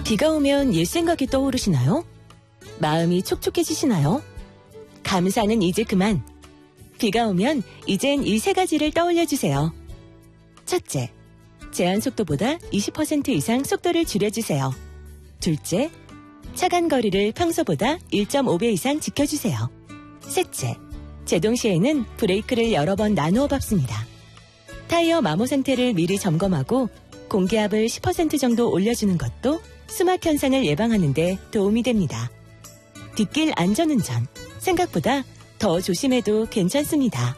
비가 오면 옛 생각이 떠오르시나요? 마음이 촉촉해지시나요? 감사는 이제 그만. 비가 오면 이젠 이 세 가지를 떠올려주세요. 첫째, 제한 속도보다 20% 이상 속도를 줄여주세요. 둘째, 차간 거리를 평소보다 1.5배 이상 지켜주세요. 셋째, 제동 시에는 브레이크를 여러 번 나누어 밟습니다. 타이어 마모 상태를 미리 점검하고 공기압을 10% 정도 올려주는 것도 수막 현상을 예방하는 데 도움이 됩니다. 뒷길 안전운전, 생각보다 더 조심해도 괜찮습니다.